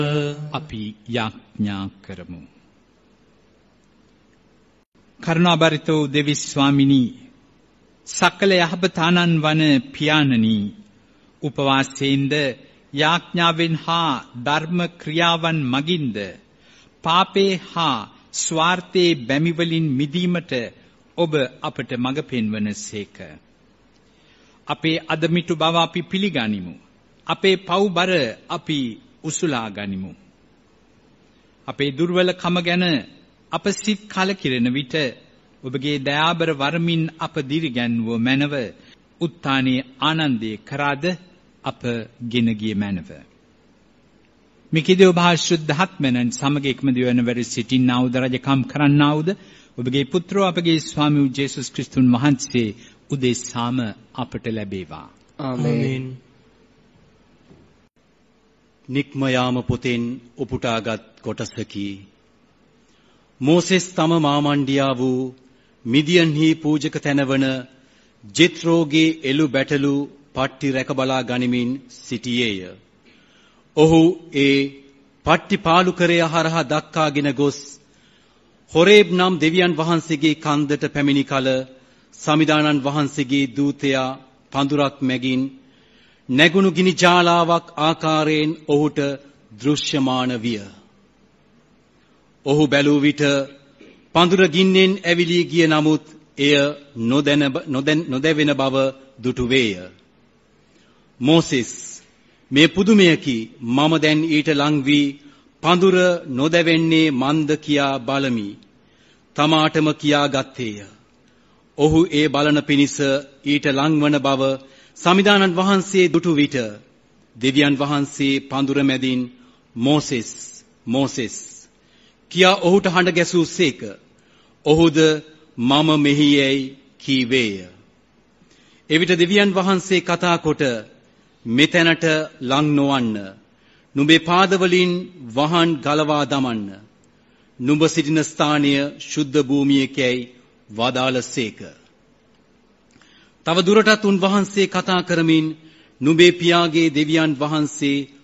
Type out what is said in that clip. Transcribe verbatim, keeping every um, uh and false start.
අපි යාඥා කරමු. කරුණාබරිතෝ දෙවි ස්වාමිනී, සකල යහපතානන් වන පියාණනී, උපවාසයෙන්ද යාඥාවෙන් හා ධර්ම ක්‍රියාවන් මගින්ද පාපේ හා ස්වාර්ථයේ බැමිවලින් මිදීමට ඔබ අපට මඟ පෙන්වන සේක. අපේ අදමිටු බව අපි පිළිගනිමු. අපේ පව්බර අපි උසුලා ගනිමු. අපේ දුර්වලකම ගැන අප සිත් කලකිරෙන විට ඔබගේ දයාබර වරමින් අප දිරිගැන්වුව මැනව උත්ථානයේ ආනන්දේ කරාද අප ගෙන ගිය මැනව. මිකිදේ ඔබ ශුද්ධාත්මයන් සමග එක්මදී වන වැඩ සිටින්නාවුද, රජකම් කරන්නාවුද ඔබගේ පුත්‍රෝ අපගේ ස්වාමී වූ ජේසුස් ක්‍රිස්තුන් වහන්සේ උදෙසාම අපට ලැබේවා. ආමේන්. නික්ම යාම පොතෙන් උපුටාගත් කොටසකි. මෝසෙස් තම මාමණ්ඩියා වූ මිදියන්හි පූජක තැනවන ජෙත්‍රෝගේ එළු බැටළු පට්ටි රැක බලා ගනිමින් සිටියේය. ඔහු ඒ පට්ටි පාලු කරය හරහා දක්කාගෙන ගොස් හොරේබ් නම් දෙවියන් වහන්සේගේ කන්දට පැමිණි කල සමිදානන් වහන්සේගේ දූතයා පඳුරක් මැගින් නැගුණු ගිනි ජාලාවක් ආකාරයෙන් ඔහුට දෘශ්‍යමාන විය. ඔහු බැලූ විට පඳුර ගින්නෙන් ඇවිලී ගිය නමුත් එය නොදැන නොදැවෙන බව දුටු වේය. මෝසෙස්, මේ පුදුමයකි, මම දැන් ඊට ලං වී පඳුර නොදැවෙන්නේ මන්ද කියා බලමි. තමාටම කියා ගත්තේය. ඔහු ඒ බලන පිණිස ඊට ලංවන බව සමිදානන් වහන්සේ දුටු විට දෙවියන් වහන්සේ පඳුර මැදින් මෝසෙස්, මෝසෙස් කියා ඔහුට හඬ ගැසූ සේක. ඔහුද මම මෙහි යැයි කීවේය. එවිට දෙවියන් වහන්සේ කතා කොට මෙතැනට ලං නොවන්න, නුඹේ පාදවලින් වහන් ගලවා දමන්න, නුඹ සිටින ස්ථානය ශුද්ධ භූමියකැයි වදාළසේක. තව දුරටත් උන්වහන්සේ කතා කරමින් නුඹේ පියාගේ දෙවියන් වහන්සේ